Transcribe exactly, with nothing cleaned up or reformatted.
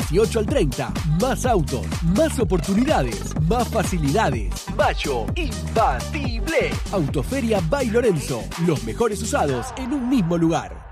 dieciocho al treinta. Más autos, más oportunidades, más facilidades. Mayo, imbatible. Autoferia by Lorenzo. Los mejores usados en un mismo lugar.